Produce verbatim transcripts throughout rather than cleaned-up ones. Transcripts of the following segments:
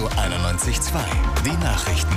einundneunzig Komma zwei. Die Nachrichten.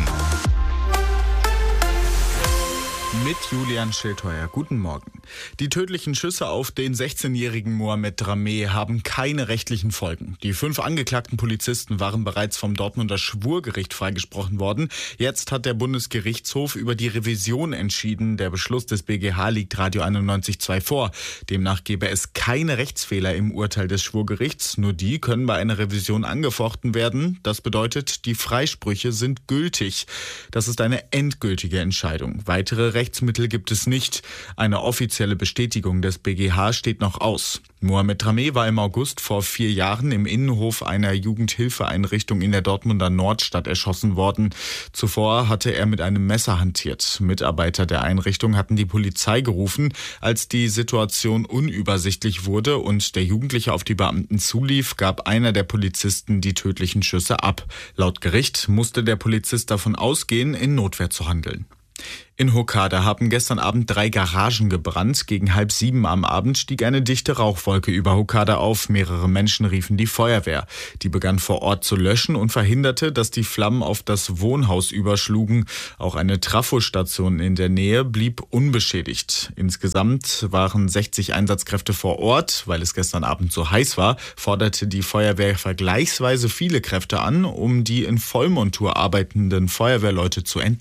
Mit Julian Schildheuer. Guten Morgen. Die tödlichen Schüsse auf den sechzehnjährigen Mohamed Drameh haben keine rechtlichen Folgen. Die fünf angeklagten Polizisten waren bereits vom Dortmunder Schwurgericht freigesprochen worden. Jetzt hat der Bundesgerichtshof über die Revision entschieden. Der Beschluss des B G H liegt Radio einundneunzig Komma zwei vor. Demnach gäbe es keine Rechtsfehler im Urteil des Schwurgerichts. Nur die können bei einer Revision angefochten werden. Das bedeutet, die Freisprüche sind gültig. Das ist eine endgültige Entscheidung. Weitere Rechtsmittel gibt es nicht. Eine offizielle Bestätigung des B G H steht noch aus. Mohamed Drameh war im August vor vier Jahren im Innenhof einer Jugendhilfeeinrichtung in der Dortmunder Nordstadt erschossen worden. Zuvor hatte er mit einem Messer hantiert. Mitarbeiter der Einrichtung hatten die Polizei gerufen, als die Situation unübersichtlich wurde und der Jugendliche auf die Beamten zulief, gab einer der Polizisten die tödlichen Schüsse ab. Laut Gericht musste der Polizist davon ausgehen, in Notwehr zu handeln. In Hokkaido haben gestern Abend drei Garagen gebrannt. Gegen halb sieben am Abend stieg eine dichte Rauchwolke über Hokkaido auf. Mehrere Menschen riefen die Feuerwehr. Die begann vor Ort zu löschen und verhinderte, dass die Flammen auf das Wohnhaus überschlugen. Auch eine Trafostation in der Nähe blieb unbeschädigt. Insgesamt waren sechzig Einsatzkräfte vor Ort. Weil es gestern Abend so heiß war, forderte die Feuerwehr vergleichsweise viele Kräfte an, um die in Vollmontur arbeitenden Feuerwehrleute zu entlasten.